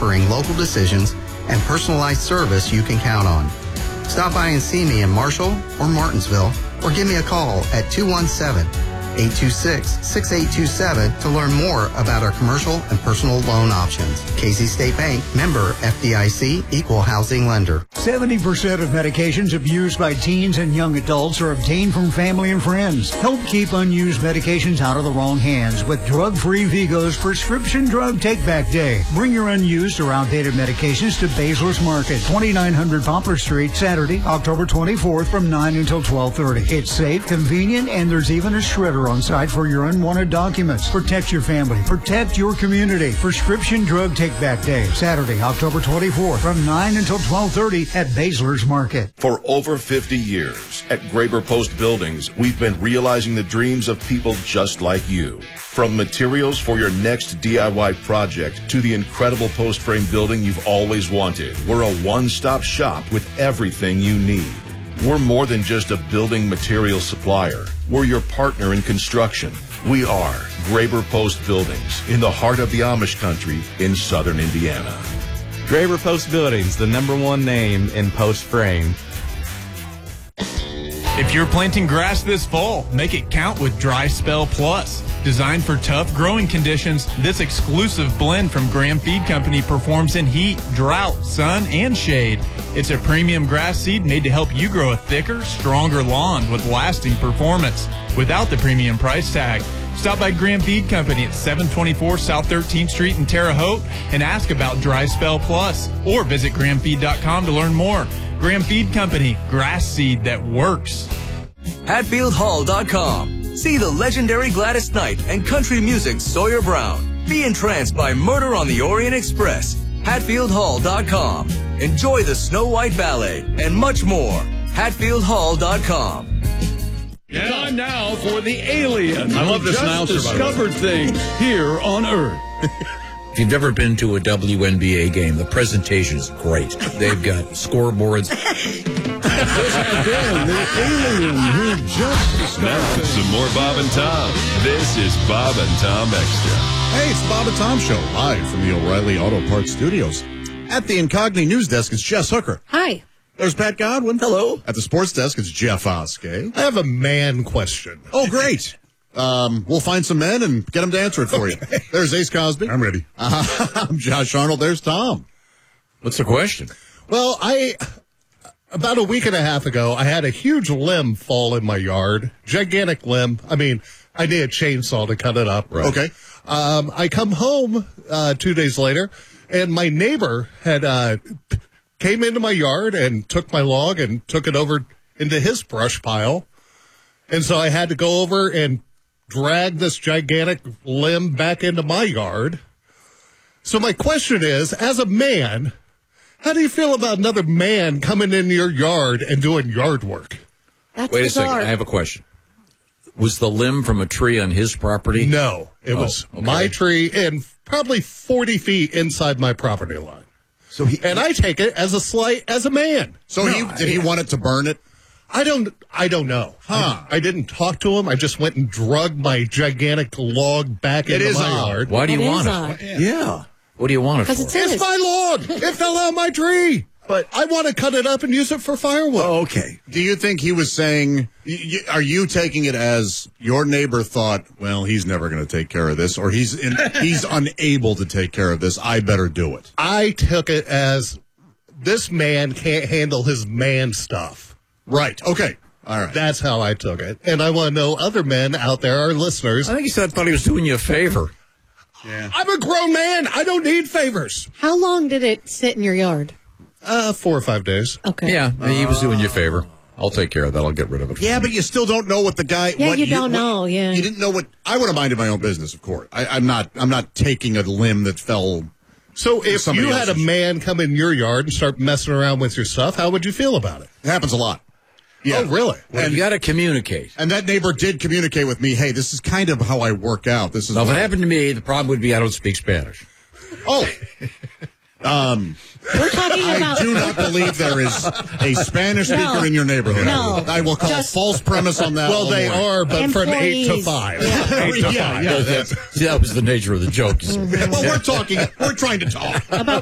offering local decisions and personalized service you can count on. Stop by and see me in Marshall or Martinsville, or give me a call at 217-826-6827 to learn more about our commercial and personal loan options. Casey State Bank, member FDIC, equal housing lender. 70% of medications abused by teens and young adults are obtained from family and friends. Help keep unused medications out of the wrong hands with Drug-Free Vigo's Prescription Drug Take-Back Day. Bring your unused or outdated medications to Basler's Market, 2900 Poplar Street, Saturday, October 24th from 9 until 12:30. It's safe, convenient, and there's even a shredder on site for your unwanted documents. Protect your family. Protect your community. Prescription Drug Take-Back Day, Saturday, October 24th from 9 until 12:30 at Basler's Market. For over 50 years, at Graber Post Buildings, we've been realizing the dreams of people just like you. From materials for your next DIY project to the incredible post frame building you've always wanted, we're a one-stop shop with everything you need. We're more than just a building material supplier. We're your partner in construction. We are Graber Post Buildings in the heart of the Amish country in southern Indiana. Graber Post Buildings, the #1 name in post frame. If you're planting grass this fall, make it count with Dry Spell Plus. Designed for tough growing conditions, this exclusive blend from Graham Feed Company performs in heat, drought, sun, and shade. It's a premium grass seed made to help you grow a thicker, stronger lawn with lasting performance without the premium price tag. Stop by Graham Feed Company at 724 South 13th Street in Terre Haute and ask about Dry Spell Plus, or visit grahamfeed.com to learn more. Graham Feed Company, grass seed that works. HatfieldHall.com. See the legendary Gladys Knight and country music Sawyer Brown. Be entranced by Murder on the Orient Express. HatfieldHall.com. Enjoy the Snow White Ballet and much more. HatfieldHall.com. Time now for the alien. I love this announcer. Discovered things here on Earth. If you've ever been to a WNBA game, the presentation is great. They've got scoreboards. This has been the alien who just discovered. Now, some more Bob and Tom. This is Bob and Tom Extra. Hey, it's Bob and Tom Show, live from the O'Reilly Auto Parts Studios. At the Incogni News Desk, it's Jess Hooker. Hi. There's Pat Godwin. Hello. At the Sports Desk, it's Jeff Oskey. I have a man question. Oh, great. We'll find some men and get them to answer it for you. There's Ace Cosby. I'm ready. I'm Josh Arnold. There's Tom. What's the question? Well, about a week and a half ago, I had a huge limb fall in my yard. Gigantic limb. I mean, I need a chainsaw to cut it up. Right. Okay. I come home 2 days later, and my neighbor had came into my yard and took my log and took it over into his brush pile. And so I had to go over and drag this gigantic limb back into my yard. So my question is, as a man, how do you feel about another man coming in your yard and doing yard work? That's Wait bizarre. a second. I have a question. Was the limb from a tree on his property? No, it was my tree and probably 40 feet inside my property line. So and I take it as a slight as a man. So did he want it to burn it? I don't know. I didn't talk to him. I just went and drug my gigantic log back into my yard. Why do you want it? Yeah. What do you want it for? It's my log. It fell out of my tree. But I want to cut it up and use it for firewood. Oh, okay. Do you think he was saying, are you taking it as your neighbor thought, well, he's never going to take care of this, or he's unable to take care of this, I better do it? I took it as this man can't handle his man stuff. Right. Okay. All right. That's how I took it. And I want to know other men out there, our listeners. I think he thought he was doing you a favor. Yeah. I'm a grown man. I don't need favors. How long did it sit in your yard? 4 or 5 days. Okay. Yeah, he was doing you a favor. I'll take care of that. I'll get rid of it. Yeah, but you still don't know what the guy. Yeah, you don't know. Yeah, you didn't know what. I would have minded my own business, of course. I'm not taking a limb that fell. So if you had a man come in your yard and start messing around with your stuff, how would you feel about it? It happens a lot. Yeah. Oh, really? Well, you got to communicate. And that neighbor did communicate with me. Hey, this is kind of how I work out. This is. Now, if it happened to me, the problem would be I don't speak Spanish. Oh. We're talking about. I do not believe there is a Spanish speaker in your neighborhood. No. I will call false premise on that. Well, they are, but from 8 to 5. Yeah. 8 to 5. Yeah, See, that was the nature of the joke. Well, we're trying to talk. About